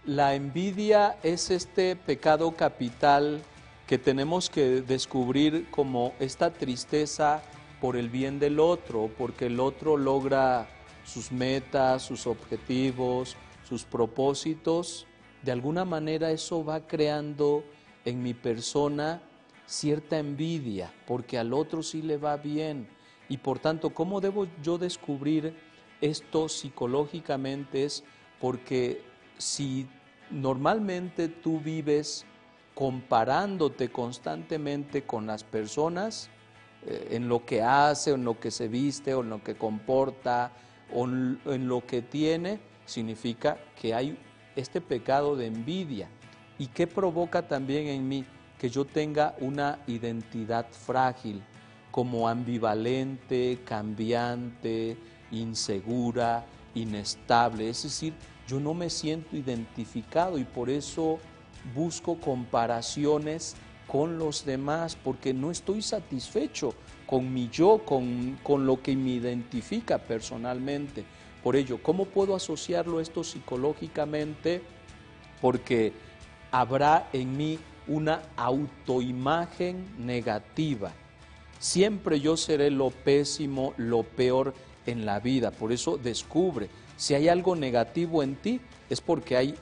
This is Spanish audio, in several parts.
La envidia es este pecado capital que tenemos que descubrir como esta tristeza por el bien del otro, porque el otro logra sus metas, sus objetivos, sus propósitos. De alguna manera eso va creando en mi persona cierta envidia, porque al otro sí le va bien. Y por tanto, ¿cómo debo yo descubrir esto psicológicamente? Es porque si normalmente tú vives comparándote constantemente con las personas, en lo que hace, o en lo que se viste, o en lo que comporta, o en lo que tiene, significa que hay este pecado de envidia. ¿Y qué provoca también en mí? Que yo tenga una identidad frágil, como ambivalente, cambiante, insegura, inestable. Es decir, yo no me siento identificado y por eso busco comparaciones con los demás, porque no estoy satisfecho con mi yo, con lo que me identifica personalmente. Por ello, ¿cómo puedo asociarlo esto psicológicamente? Porque habrá en mí una autoimagen negativa. Siempre yo seré lo pésimo, lo peor en la vida. Por eso descubre, si hay algo negativo en ti, es porque hay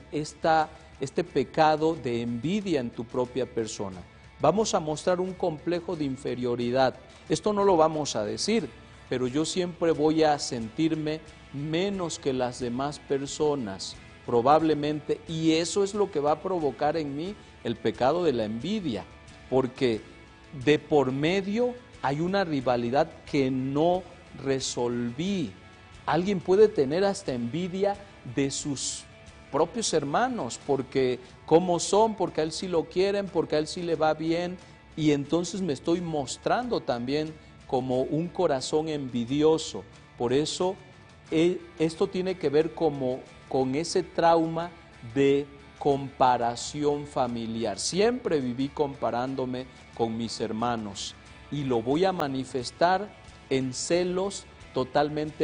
este pecado de envidia en tu propia persona. Vamos a mostrar un complejo de inferioridad. Esto no lo vamos a decir, pero yo siempre voy a sentirme menos que las demás personas, probablemente, y eso es lo que va a provocar en mí el pecado de la envidia, porque de por medio hay una rivalidad que no resolví. Alguien puede tener hasta envidia de sus propios hermanos, porque cómo son, porque a él sí lo quieren, porque a él sí le va bien, y entonces me estoy mostrando también como un corazón envidioso. Por eso esto tiene que ver con ese trauma de comparación familiar. Siempre viví comparándome con mis hermanos y lo voy a manifestar en celos totalmente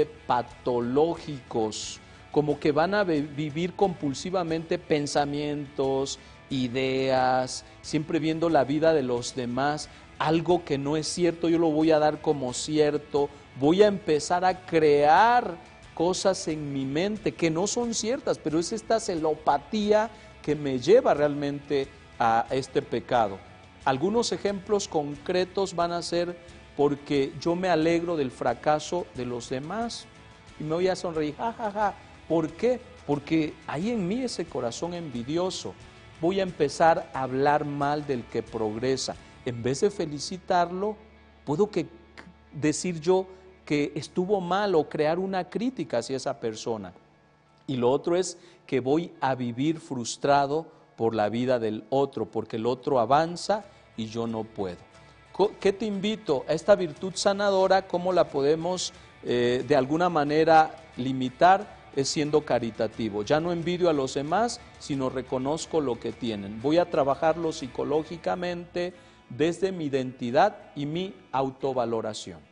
patológicos, como que van a vivir compulsivamente pensamientos, ideas, siempre viendo la vida de los demás, algo que no es cierto, yo lo voy a dar como cierto, voy a empezar a crear cosas en mi mente que no son ciertas, pero es esta celopatía que me lleva realmente a este pecado. Algunos ejemplos concretos van a ser porque yo me alegro del fracaso de los demás y me voy a sonreír, jajaja. ¿Por qué? Porque hay en mí ese corazón envidioso. Voy a empezar a hablar mal del que progresa. En vez de felicitarlo, puedo decir yo que estuvo mal o crear una crítica hacia esa persona. Y lo otro es que voy a vivir frustrado por la vida del otro, porque el otro avanza y yo no puedo. ¿Qué te invito? A esta virtud sanadora, ¿cómo la podemos de alguna manera limitar? Es siendo caritativo. Ya no envidio a los demás, sino reconozco lo que tienen. Voy a trabajarlo psicológicamente desde mi identidad y mi autovaloración.